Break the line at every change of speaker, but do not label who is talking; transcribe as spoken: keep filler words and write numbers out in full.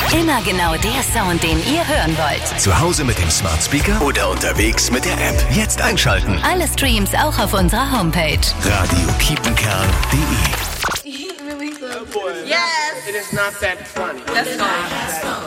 Immer genau der Sound, den ihr hören wollt.
Zu Hause mit dem Smart Speaker oder unterwegs mit der App. Jetzt einschalten.
Alle Streams auch auf unserer Homepage.
Radio Kiepenkern punkt de.
Yes. It is not that funny. That's fine.